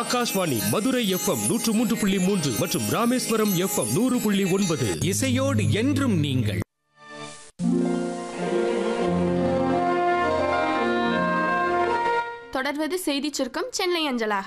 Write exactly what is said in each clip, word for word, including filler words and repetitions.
Akashvani Madurai FM நூற்று மூன்று புள்ளி மூன்று மற்றும் ராமேஸ்வரம் எஃப்எம் நூறு புள்ளி ஒன்பது. இசையோடு என்றும் நீங்கள். தொடர்வது செய்திச் சுருக்கம் சென்னை அஞ்சலாக.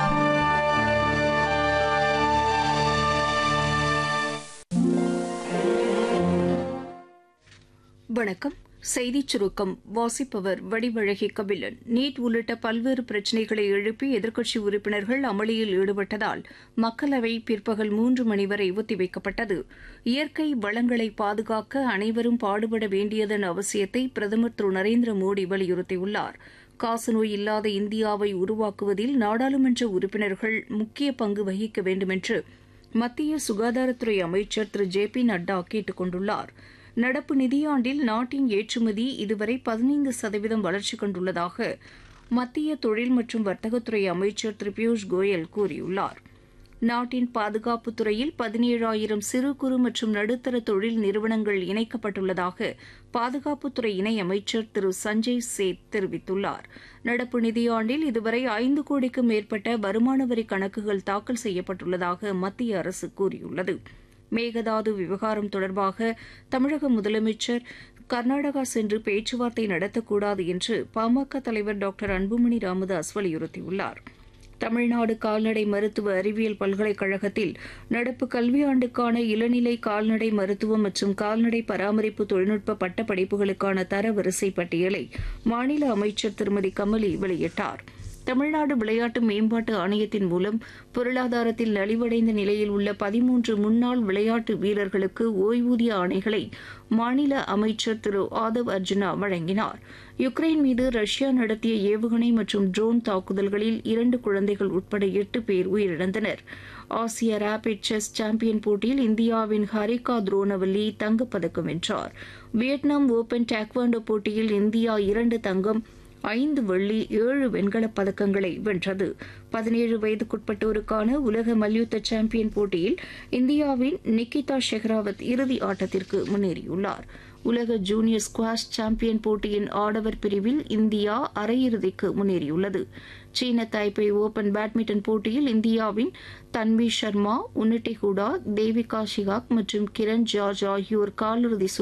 வணக்கம். செய்திச் சுருக்கம் வாசிப்பவர் வடிவழகி கபிலன். நீட் உள்ளிட்ட பல்வேறு பிரச்சினைகளை எழுப்பி எதிர்க்கட்சி உறுப்பினர்கள் அமளியில் ஈடுபட்டதால் மக்களவை பிற்பகல் மூன்று மணி வரை ஒத்திவைக்கப்பட்டது. இயற்கை வளங்களை பாதுகாக்க அனைவரும் பாடுபட வேண்டியதன் அவசியத்தை பிரதமர் திரு நரேந்திர மோடி வலியுறுத்தியுள்ளார். காசநோய் இல்லாத இந்தியாவை உருவாக்குவதில் நாடாளுமன்ற உறுப்பினர்கள் முக்கிய பங்கு வகிக்க வேண்டுமென்று மத்திய சுகாதாரத்துறை அமைச்சர் திரு ஜே பி நட்டா கேட்டுக் கொண்டுள்ளார். நடப்பு நிதியாண்டில் நாட்டின் ஏற்றுமதி இதுவரை பதினைந்து சதவீதம் வளர்ச்சி கண்டுள்ளதாக மத்திய தொழில் மற்றும் வர்த்தகத்துறை அமைச்சர் திரு பியூஷ் கோயல் கூறியுள்ளார். நாட்டின் பாதுகாப்புத் துறையில் பதினேழாயிரம் சிறு குறு மற்றும் நடுத்தர தொழில் நிறுவனங்கள் இணைக்கப்பட்டுள்ளதாக பாதுகாப்புத்துறை இணை அமைச்சர் திரு சஞ்சய் சேத் தெரிவித்துள்ளார். நடப்பு நிதியாண்டில் இதுவரை ஐந்து கோடிக்கும் மேற்பட்ட வருமான வரி கணக்குகள் தாக்கல் செய்யப்பட்டுள்ளதாக மத்திய அரசு கூறியுள்ளது. மேகதாது விவகாரம் தொடர்பாக தமிழக முதலமைச்சர் கர்நாடகா சென்று பேச்சுவார்த்தை நடத்தக்கூடாது என்று பாமக தலைவர் டாக்டர் அன்புமணி ராமதாஸ் வலியுறுத்தியுள்ளார். தமிழ்நாடு கால்நடை மருத்துவ அறிவியல் பல்கலைக்கழகத்தில் நடப்பு கல்வியாண்டுக்கான இளநிலை கால்நடை மருத்துவம் மற்றும் கால்நடை பராமரிப்பு தொழில்நுட்ப பட்ட படிப்புகளுக்கான தரவரிசை பட்டியலை மாநில அமைச்சர் திருமதி கமலி வெளியிட்டார். தமிழ்நாடு விளையாட்டு மேம்பாட்டு ஆணையத்தின் மூலம் பொருளாதாரத்தில் நலிவடைந்த நிலையில் உள்ள பதிமூன்று முன்னாள் விளையாட்டு வீரர்களுக்கு ஓய்வூதிய ஆணைகளை மாநில அமைச்சர் திரு ஆதவ் அர்ஜுனா வழங்கினார். யுக்ரைன் மீது ரஷ்யா நடத்திய ஏவுகணை மற்றும் ட்ரோன் தாக்குதல்களில் இரண்டு குழந்தைகள் உட்பட எட்டு பேர் உயிரிழந்தனர். ஆசிய ரேபிட் செஸ் சாம்பியன் போட்டியில் இந்தியாவின் ஹரிகா துரோனவல்லி தங்கப்பதக்கம் வென்றார். வியட்நாம் ஓபன் டேக்வாண்டோ போட்டியில் இந்தியா இரண்டு தங்கம் ஐந்து வெள்ளி ஏழு வெண்கலப் பதக்கங்களை வென்றது. பதினேழு வயதுக்குட்பட்டோருக்கான உலக மல்யுத்த சாம்பியன் போட்டியில் இந்தியாவின் நிக்கிதா ஷெஹ்ராவத் இறுதி ஆட்டத்திற்கு முன்னேறியுள்ளார். உலக ஜூனியர் ஸ்குவாஷ் சாம்பியன் போட்டியின் ஆடவர் பிரிவில் இந்தியா அரையிறுதிக்கு முன்னேறியுள்ளது. சீன தைப்பே ஓபன் பேட்மிண்டன் போட்டியில் இந்தியாவின் தன்வி சர்மா, உன்னிட்டி ஹூடா, தேவிகா ஷிகாக் மற்றும் கிரண் ஜார்ஜ் ஆகியோர் காலிறுதி